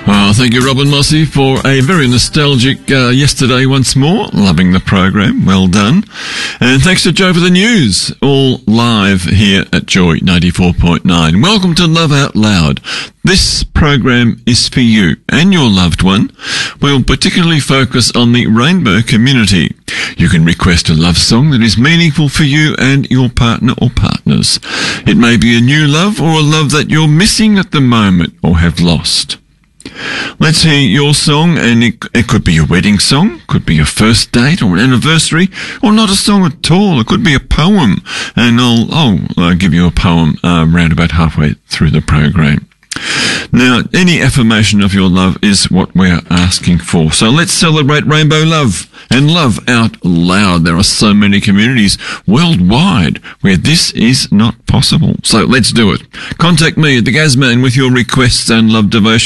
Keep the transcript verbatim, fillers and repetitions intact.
Well, thank you, Robin Mossy, for a very nostalgic uh, yesterday once more. Loving the program. Well done. And thanks to Joe for the news. All live here at Joy ninety-four point nine. Welcome to Love Out Loud. This program is for you and your loved one. We'll particularly focus on the rainbow community. You can request a love song that is meaningful for you and your partner or partners. It may be a new love or a love that you're missing at the moment or have lost. Let's hear your song, and it, it could be a wedding song, could be a first date or an anniversary, or not a song at all. It could be a poem, and I'll, I'll uh, give you a poem uh, round about halfway through the program. Now, any affirmation of your love is what we're asking for. So let's celebrate rainbow love and love out loud. There are so many communities worldwide where this is not possible. So let's do it. Contact me at the Gazman with your requests and love devotion.